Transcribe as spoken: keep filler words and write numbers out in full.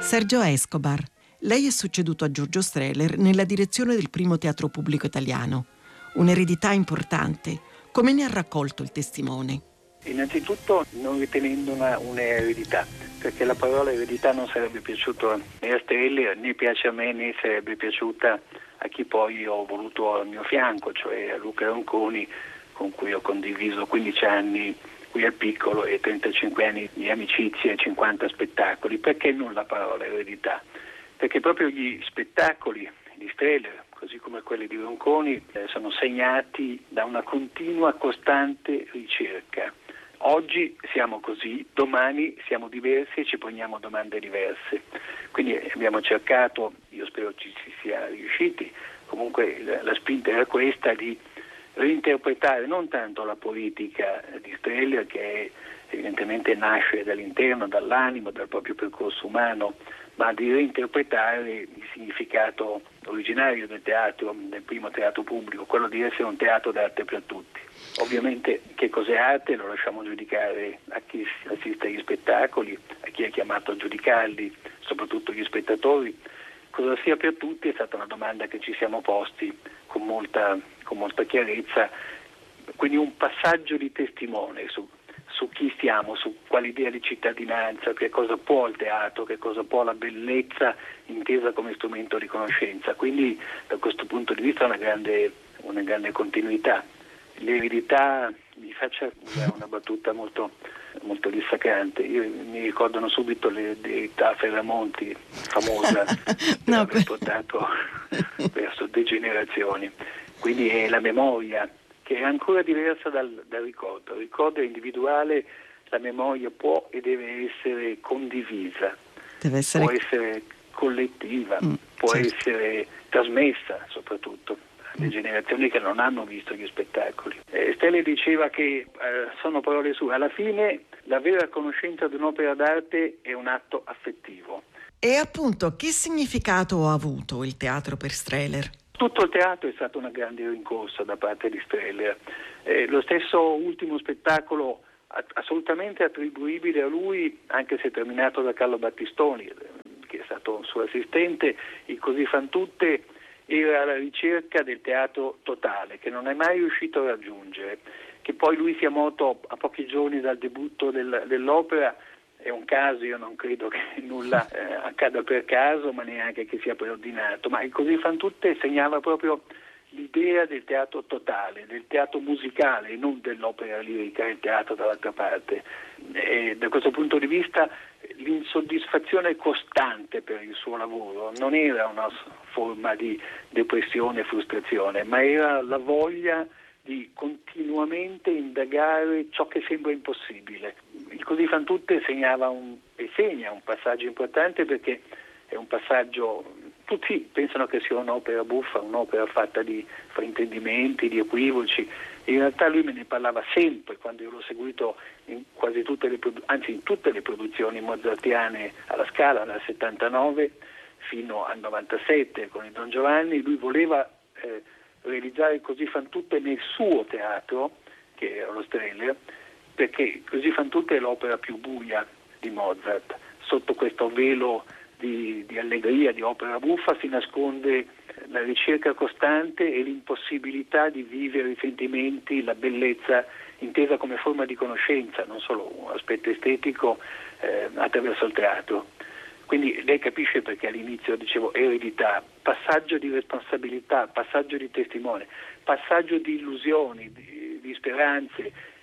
Sergio Escobar. Lei è succeduto a Giorgio Strehler nella direzione del primo teatro pubblico italiano. Un'eredità importante. Come ne ha raccolto il testimone? Innanzitutto non ritenendo una, un'eredità, perché la parola eredità non sarebbe piaciuta né a Strehler, né piace a me, né sarebbe piaciuta a chi poi ho voluto al mio fianco, cioè a Luca Ronconi, con cui ho condiviso quindici anni qui al Piccolo e trentacinque anni di amicizie e cinquanta spettacoli. Perché non la parola eredità? Perché proprio gli spettacoli di Strehler, così come quelli di Ronconi, eh, sono segnati da una continua, costante ricerca. Oggi siamo così, domani siamo diversi e ci poniamo domande diverse. Quindi abbiamo cercato, io spero ci si sia riusciti, comunque la, la spinta era questa di reinterpretare non tanto la politica di Strehler, che evidentemente nasce dall'interno, dall'animo, dal proprio percorso umano, ma di reinterpretare il significato originario del teatro, del primo teatro pubblico, quello di essere un teatro d'arte per tutti. Ovviamente che cos'è arte lo lasciamo giudicare a chi assiste agli spettacoli, a chi è chiamato a giudicarli, soprattutto gli spettatori. Cosa sia per tutti è stata una domanda che ci siamo posti con molta, con molta chiarezza, quindi un passaggio di testimone su, su chi siamo, su quale idea di cittadinanza, che cosa può il teatro, che cosa può la bellezza intesa come strumento di conoscenza. Quindi da questo punto di vista una grande, una grande continuità. L'eredità, mi faccia una battuta molto, molto dissacrante, io mi ricordano subito l'eredità Ferramonti, famosa per no, aver portato verso degenerazioni. Quindi è la memoria che è ancora diversa dal, dal ricordo. Il ricordo è individuale, la memoria può e deve essere condivisa, deve essere... può essere collettiva, mm, può certo. essere trasmessa soprattutto alle generazioni che non hanno visto gli spettacoli. Eh, Strehler diceva che, eh, sono parole sue, alla fine la vera conoscenza di un'opera d'arte è un atto affettivo. E appunto, che significato ha avuto il teatro per Strehler? Tutto il teatro è stata una grande rincorsa da parte di Strehler. Eh, lo stesso ultimo spettacolo assolutamente attribuibile a lui, anche se terminato da Carlo Battistoni, che è stato un suo assistente, il Così fan tutte, era alla ricerca del teatro totale, che non è mai riuscito a raggiungere, che poi lui sia morto a pochi giorni dal debutto del, dell'opera. È un caso, io non credo che nulla eh, accada per caso, ma neanche che sia preordinato, ma il Così fan tutte segnava proprio l'idea del teatro totale, del teatro musicale e non dell'opera lirica, il teatro dall'altra parte. E da questo punto di vista l'insoddisfazione costante per il suo lavoro non era una forma di depressione e frustrazione, ma era la voglia di continuamente indagare ciò che sembra impossibile. Il Così fan tutte segnava un, e segna un passaggio importante, perché è un passaggio, tutti pensano che sia un'opera buffa, un'opera fatta di fraintendimenti, di equivoci. In realtà lui me ne parlava sempre quando io l'ho seguito in quasi tutte le anzi in tutte le produzioni mozartiane alla Scala dal settantanove fino al novantasette con il Don Giovanni. Lui voleva eh, realizzare Così fan tutte nel suo teatro, che era lo Strehler, perché Così fan tutte è l'opera più buia di Mozart. Sotto questo velo di, di allegria, di opera buffa, si nasconde la ricerca costante e l'impossibilità di vivere i sentimenti, la bellezza intesa come forma di conoscenza, non solo un aspetto estetico, eh, attraverso il teatro. Quindi lei capisce perché all'inizio dicevo eredità, passaggio di responsabilità, passaggio di testimone, passaggio di illusioni, di, di speranze,